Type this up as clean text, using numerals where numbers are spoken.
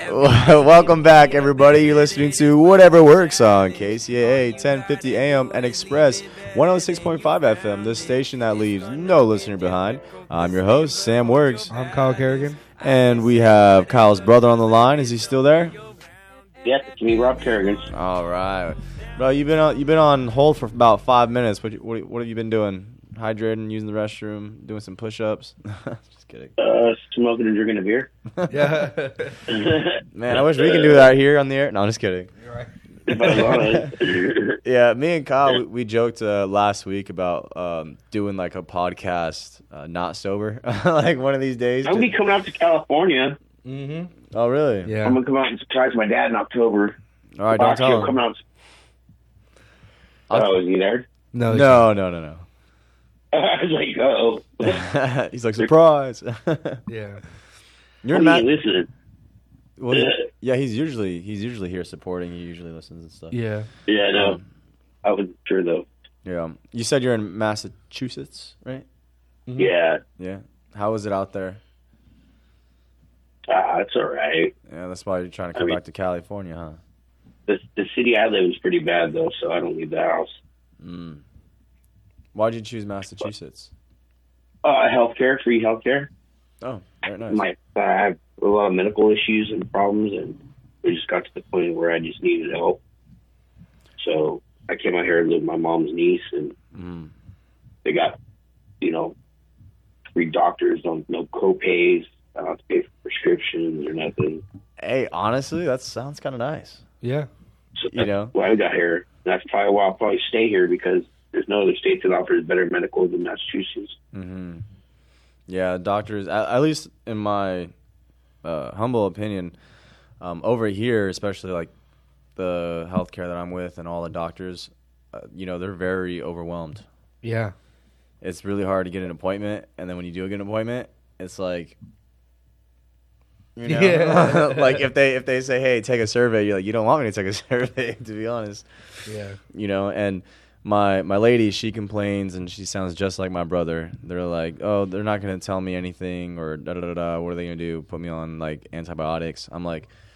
Welcome back, everybody. You're listening to Whatever Works on KCAA 1050 AM and Express 106.5 FM, the station that leaves no listener behind. I'm your host, Sam Works. I'm Kyle Kerrigan. And we have Kyle's brother on the line. Is he still there? Yes, it's me, Rob Kerrigan. All right. Bro, you've been on hold for about 5 minutes. What have you been doing? Hydrating, using the restroom, doing some push-ups? Just kidding. Smoking and drinking a beer. Yeah. Man, I wish we could do that here on the air. No, I'm just kidding. You're right. Yeah, me and Kyle, we joked last week about doing like a podcast not sober, like one of these days. I'm going to be coming out to California. Mm-hmm. Oh, really? Yeah. I'm going to come out and surprise my dad in October. All right, don't tell him. Coming out. Oh, is he there? No. No. I was like, oh. He's like, surprise. Yeah. You're in Matt. Listen. Well, yeah, he's usually here supporting. He usually listens and stuff. Yeah. Yeah, no. I wasn't sure, though. Yeah. You said you're in Massachusetts, right? Mm-hmm. Yeah. Yeah. How is it out there? It's all right. Yeah, that's why you're trying to come back to California, huh? The city I live in is pretty bad, though, so I don't leave the house. Mm. Why'd you choose Massachusetts? Healthcare, free healthcare. Oh, very nice. I have a lot of medical issues and problems, and we just got to the point where I just needed help. So I came out here and lived with my mom's niece, and they got, free doctors, no co-pays. I don't have to pay for prescriptions or nothing. Hey, honestly, that sounds kind of nice. Yeah. So that's why I got here. That's probably why I'll probably stay here, because there's no other state that offers better medical than Massachusetts. Mm-hmm. Yeah, doctors, at least in my humble opinion, over here, especially like the healthcare that I'm with and all the doctors, they're very overwhelmed. Yeah. It's really hard to get an appointment, and then when you do get an appointment, it's like, Yeah. like if they say, hey, take a survey, you're like, you don't want me to take a survey, to be honest. Yeah. And my lady, she complains, and she sounds just like my brother. They're like, oh, they're not going to tell me anything, or da-da-da-da, what are they going to do, put me on, like, antibiotics? I'm like,